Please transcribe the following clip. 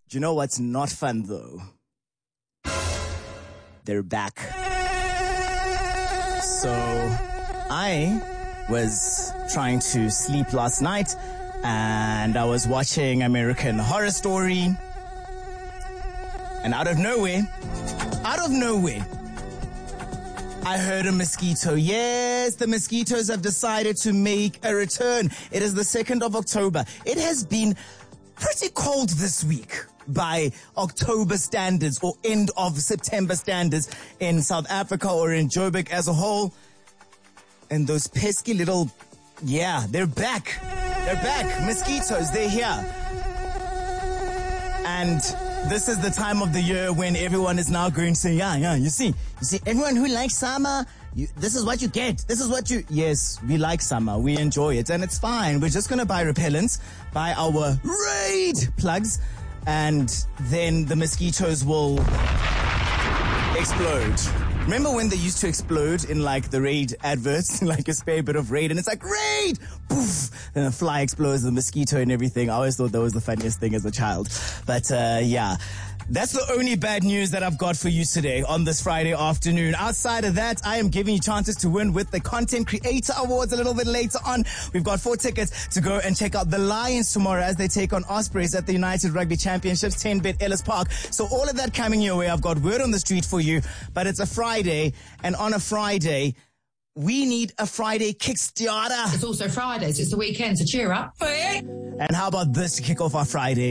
Do you know what's not fun though? They're back. So I was trying to sleep last night and I was watching American Horror Story. And out of nowhere, I heard a mosquito. Yes, the mosquitoes have decided to make a return. It is the 2nd of October. It has been pretty cold this week by October standards or end of September standards in South Africa or in Joburg as a whole. And those pesky little, they're back. They're back. Mosquitoes, they're here. And this is the time of the year when everyone is now going to say, you see, everyone who likes summer, this is what you get. Yes, we like summer. We enjoy it and it's fine. We're just going to buy repellents, buy our Raid plugs, and then the mosquitoes will explode. Remember when they used to explode in like the Raid adverts, like a spare bit of Raid, and it's like, Raid! Poof! And a fly explodes, the mosquito and everything. I always thought that was the funniest thing as a child. But, that's the only bad news that I've got for you today on this Friday afternoon. Outside of that, I am giving you chances to win with the Content Creator Awards a little bit later on. We've got 4 tickets to go and check out the Lions tomorrow as they take on Ospreys at the United Rugby Championships, 10-bit Ellis Park. So all of that coming your way. I've got word on the street for you, but it's a Friday, and on a Friday, we need a Friday Kickstarter. It's also Fridays. It's the weekend, so cheer up. And how about this to kick off our Friday?